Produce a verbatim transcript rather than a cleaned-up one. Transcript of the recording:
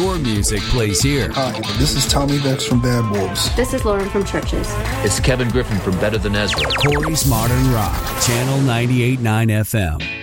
Your music plays here. Hi, this is Tommy Vex from Bad Wolves. This is Lauren from Churches. It's Kevin Griffin from Better Than Ezra. Corey's Modern Rock, Channel ninety-eight point nine F M.